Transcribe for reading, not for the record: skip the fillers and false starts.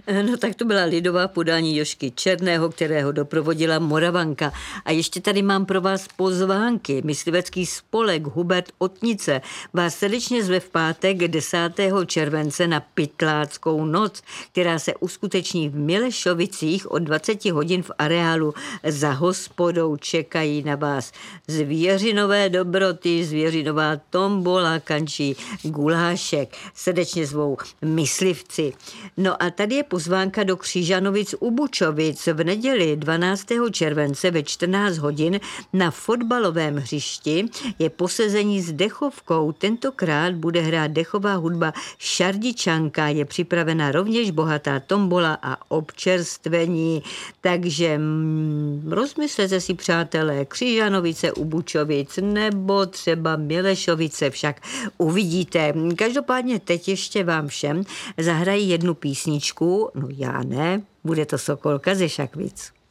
No tak to byla lidová podání Jožky Černého, kterého doprovodila Moravanka. A ještě tady mám pro vás pozvánky. Myslivecký spolek Hubert Otnice vás srdečně zve v pátek 10. července na Pytláckou noc, která se uskuteční v Milešovicích od 20 hodin v areálu Za hospodou. Čekají na vás zvěřinové dobroty, zvěřinová tombola, kančí gulášek. Srdečně zvou myslivci. No a tady je pozvánka do Křižanovic u Bučovic v neděli 12. července ve 14 hodin na fotbalovém hřišti je posezení s dechovkou. Tentokrát bude hrát dechová hudba Šardičanka. Je připravena rovněž bohatá tombola a občerstvení. Takže rozmyslete si, přátelé, Křižanovice u Bučovic nebo třeba Milešovice, však uvidíte. Každopádně teď ještě vám všem zahrají jednu písničku, no já ne, bude to Sokolka ze Šakvic.